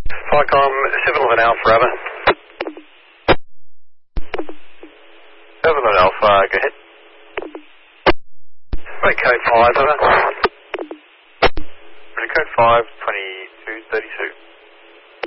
Flycom 711 Alpha, over. 711 Alpha, go ahead. Right, code 5, over. Code 5, 2232.